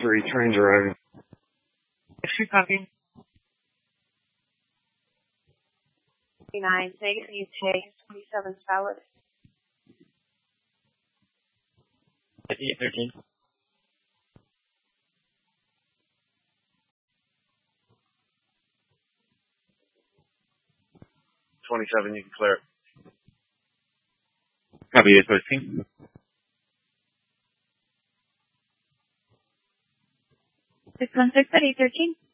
3, trains arriving. Extra copy. 29, negative UK, 27 solid. 5813. 27, you can clear it. Copy 813. 616 at 813.